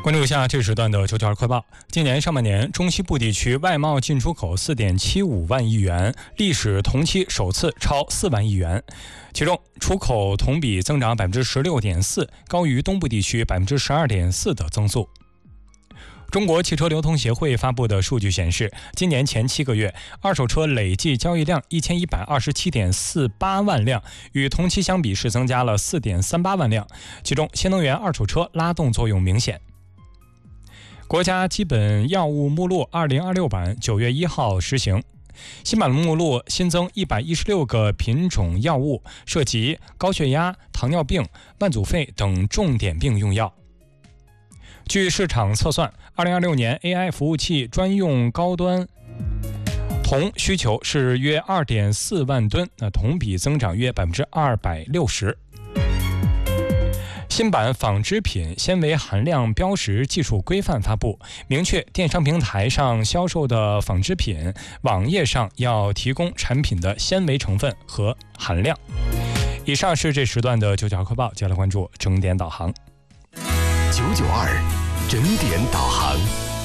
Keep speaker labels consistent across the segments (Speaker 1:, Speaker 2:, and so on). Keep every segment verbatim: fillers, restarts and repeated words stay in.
Speaker 1: 关注一下这时段的九九二快报。今年上半年，中西部地区外贸进出口 四点七五万亿元，历史同期首次超四万亿元。其中，出口同比增长 百分之十六点四， 高于东部地区 百分之十二点四 的增速。中国汽车流通协会发布的数据显示，今年前七个月，二手车累计交易量 一千一百二十七点四八万辆，与同期相比是增加了 四点三八万辆，其中新能源二手车拉动作用明显。国家基本药物目录二零二六版九月一号实行，新版目录新增一百一十六个品种药物，涉及高血压、糖尿病、慢阻肺等重点病用药。据市场测算，二零二六年 A I 服务器专用高端铜需求是约 二点四万吨，那同比增长约 百分之二百六十。新版纺织品纤维含量标识技术规范发布，明确电商平台上销售的纺织品，网页上要提供产品的纤维成分和含量。以上是这时段的九九二快报，接下来关注整点导航。
Speaker 2: 九九二整点导航。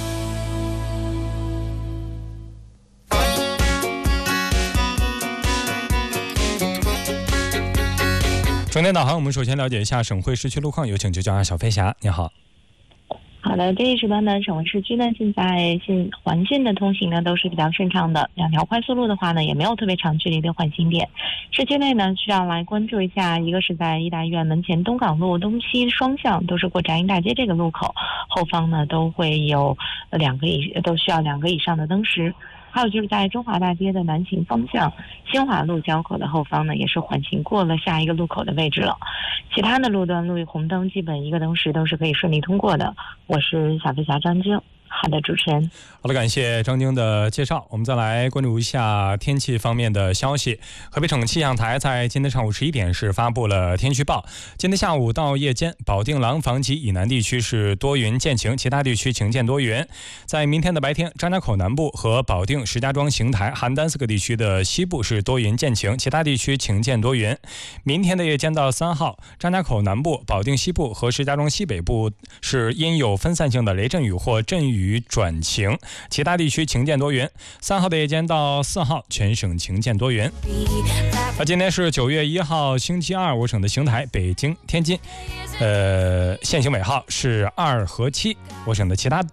Speaker 1: 整点导航，我们首先了解一下省会市区路况，有请九九二小飞侠，你好。
Speaker 3: 好的，这一时段呢，省会市区呢，现在现环线的通行呢都是比较顺畅的，两条快速路的话呢，也没有特别长距离的换行点。市区内呢，需要来关注一下，一个是在医大医院门前东港路东西双向都是过展英大街这个路口，后方呢都会有两个以都需要两个以上的灯时。还有就是在中华大街的南行方向，新华路交口的后方呢，也是缓行过了下一个路口的位置了。其他的路段路与红灯基本一个灯时都是可以顺利通过的。我是小飞侠张晶。好的，主持人。
Speaker 1: 好的，感谢张晶的介绍。我们再来关注一下天气方面的消息。河北省气象台在今天上午十一点是发布了天气预报。今天下午到夜间，保定廊坊及以南地区是多云见晴，其他地区晴见多云。在明天的白天，张家口南部和保定、石家庄、邢台、邯郸四个地区的西部是多云见晴，其他地区晴见多云。明天的夜间到三号，张家口南部、保定西部和石家庄西北部是因有分散性的雷阵雨或阵雨雨转晴，其他地区晴见多云。三号的夜间到四号，全省晴见多云。那今天是九月一号，星期二，我省的邢台、北京、天津，呃，限行尾号是二和七。我省的其他